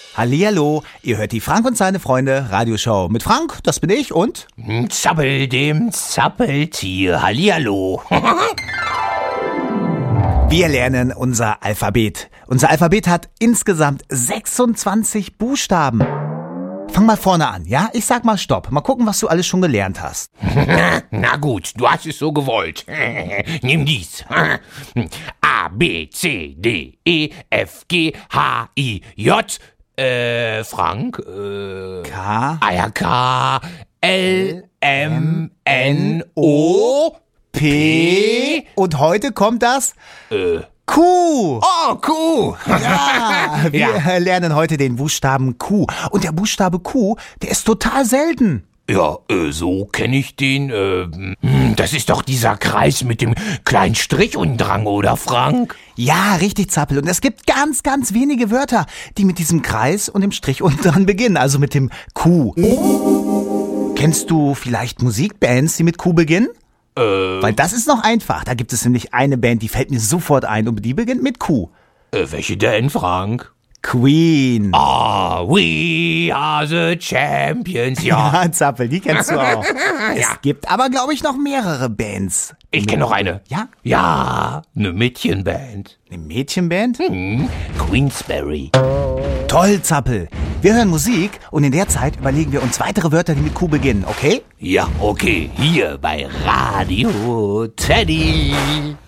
Hallihallo, ihr hört die Frank und seine Freunde Radioshow mit Frank, das bin ich, und Zappel dem Zappeltier. Hallihallo. wir lernen unser Alphabet. Unser Alphabet hat insgesamt 26 Buchstaben. Fang mal vorne an, ja? Ich sag mal Stopp. Mal gucken, was du alles schon gelernt hast. Na gut, du hast es so gewollt. Nimm dies. A, B, C, D, E, F, G, H, I, J. Frank, K. K, L, M, N, O, P. Und heute kommt das Q. Oh, Q. Ja, wir lernen heute den Buchstaben Q. Und der Buchstabe Q, der ist total selten. Ja, so kenne ich den. Das ist doch dieser Kreis mit dem kleinen Strich unten dran, oder Frank? Ja, richtig, Zappel. Und es gibt ganz, ganz wenige Wörter, die mit diesem Kreis und dem Strich unten dran beginnen, also mit dem Q. Kennst du vielleicht Musikbands, die mit Q beginnen? Weil das ist noch einfach. Da gibt es nämlich eine Band, die fällt mir sofort ein und die beginnt mit Q. Welche denn, Frank? Queen. Ah, we are the champions, ja. Ja, Zappel, die kennst du auch. Ja. Es gibt aber, glaube ich, noch mehrere Bands. Ich kenne noch eine. Ja? Ja, eine Mädchenband. Eine Mädchenband? Queensberry. Toll, Zappel. Wir hören Musik und in der Zeit überlegen wir uns weitere Wörter, die mit Q beginnen, okay? Ja, okay, hier bei Radio Teddy.